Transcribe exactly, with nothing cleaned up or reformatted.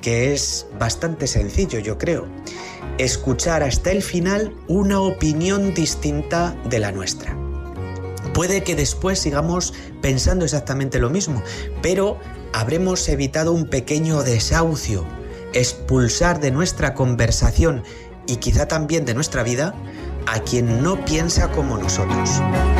que es bastante sencillo, yo creo. Escuchar hasta el final una opinión distinta de la nuestra. Puede que después sigamos pensando exactamente lo mismo, pero habremos evitado un pequeño desahucio, expulsar de nuestra conversación y quizá también de nuestra vida a quien no piensa como nosotros.